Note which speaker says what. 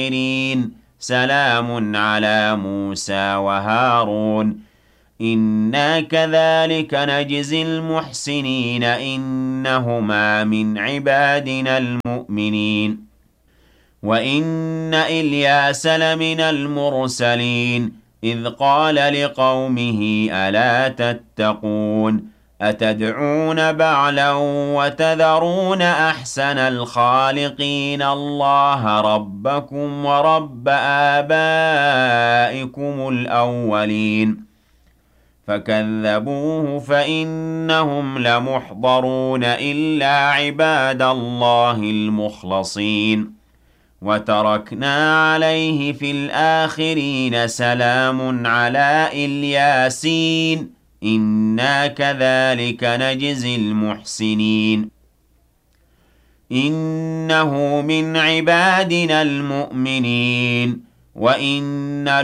Speaker 1: سلام على موسى وهارون إنا كذلك نجزي المحسنين إنهما من عبادنا المؤمنين وإن إلياس لمن المرسلين إذ قال لقومه ألا تتقون أتدعون بعلا وتذرون أحسن الخالقين الله ربكم ورب آبائكم الأولين فكذبوه فإنهم لمحضرون إلا عباد الله المخلصين وتركنا عليه في الآخرين سلام على الياسين إنا كذلك نجزي المحسنين إنه من عبادنا المؤمنين وإن